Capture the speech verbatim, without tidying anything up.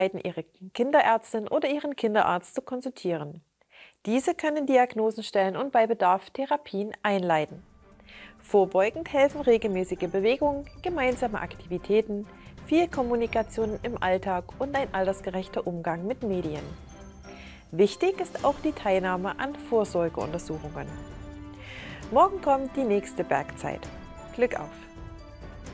Ihre Kinderärztin oder Ihren Kinderarzt zu konsultieren. Diese können Diagnosen stellen und bei Bedarf Therapien einleiten. Vorbeugend helfen regelmäßige Bewegungen, gemeinsame Aktivitäten, viel Kommunikation im Alltag und ein altersgerechter Umgang mit Medien. Wichtig ist auch die Teilnahme an Vorsorgeuntersuchungen. Morgen kommt die nächste Bergzeit. Glück auf!